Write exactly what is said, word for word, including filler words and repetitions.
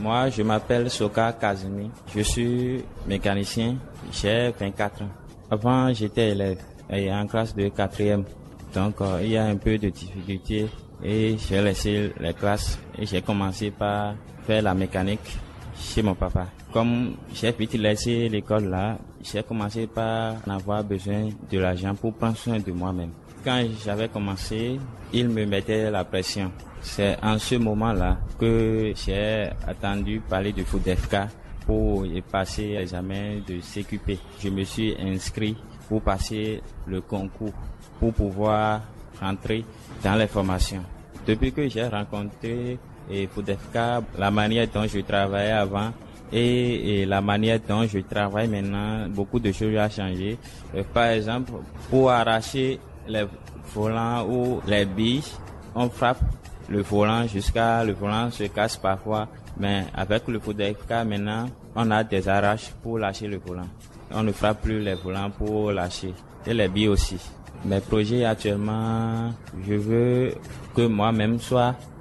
Moi, je m'appelle Soka Kazumi. Je suis mécanicien. J'ai vingt-quatre ans. Avant, j'étais élève et en classe de quatrième. Donc, euh, il y a un peu de difficulté et j'ai laissé les classes et j'ai commencé par faire la mécanique chez mon papa. Comme j'ai vite laissé l'école là, j'ai commencé par en avoir besoin de l'argent pour prendre soin de moi-même. Quand j'avais commencé, il me mettait la pression. C'est en ce moment-là que j'ai attendu parler de FODEFCA pour passer l'examen de C Q P. Je me suis inscrit pour passer le concours, pour pouvoir rentrer dans les formations. Depuis que j'ai rencontré et FODEFCA, la manière dont je travaillais avant et, et la manière dont je travaille maintenant, beaucoup de choses ont changé. Par exemple, pour arracher les volants ou les billes, on frappe le volant jusqu'à le volant se casse parfois. Mais avec le FODEFCA maintenant, on a des arraches pour lâcher le volant. On ne frappe plus les volants pour lâcher. Et les billes aussi. Mes projets actuellement, je veux que moi-même soit